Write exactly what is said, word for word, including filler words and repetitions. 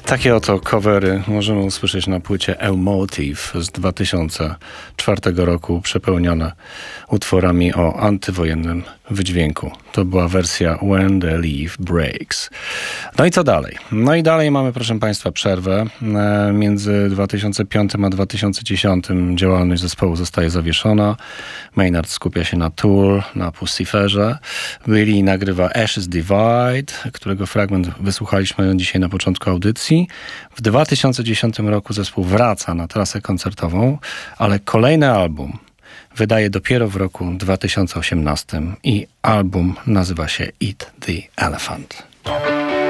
Takie oto covery możemy usłyszeć na płycie Emotive z dwa tysiące czwartego roku, przepełnione utworami o antywojennym wydźwięku. To była wersja When the Leaf Breaks. No i co dalej? No i dalej mamy, proszę Państwa, przerwę. Między dwa tysiące piątym a dwa tysiące dziesiątym działalność zespołu zostaje zawieszona. Maynard skupia się na Tool, na Pussyferze. Billy nagrywa Ashes Divide, którego fragment wysłuchaliśmy dzisiaj na początku audycji. W dwa tysiące dziesiątym roku zespół wraca na trasę koncertową, ale kolejny album wydaje dopiero w roku dwa tysiące osiemnastym i album nazywa się Eat the Elephant.